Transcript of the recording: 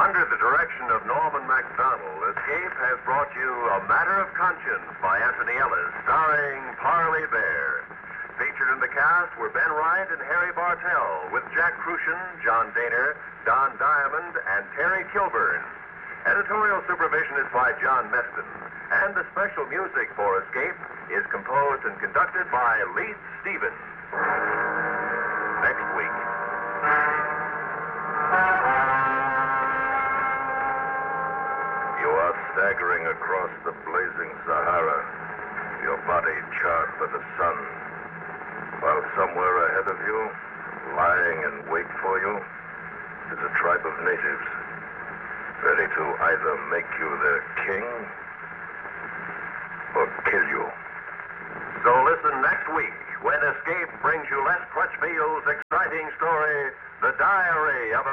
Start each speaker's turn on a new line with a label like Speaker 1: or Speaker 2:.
Speaker 1: Under the direction of Norman MacDonald, Escape has brought you A Matter of Conscience by Anthony Ellis, starring Parley Bear. Featured in the cast were Ben Wright and Harry Bartell, with Jack Crucian, John Daner, Don Diamond, and Terry Kilburn. Editorial supervision is by John Meston, and the special music for Escape is composed and conducted by Leith Stevens. Next week.
Speaker 2: You are staggering across the blazing Sahara, your body charred by the sun, while somewhere ahead of you, lying in wait for you, is a tribe of natives, ready to either make you their king or kill you.
Speaker 1: So listen next week when Escape brings you Les Crutchfield's exciting story, The Diary of a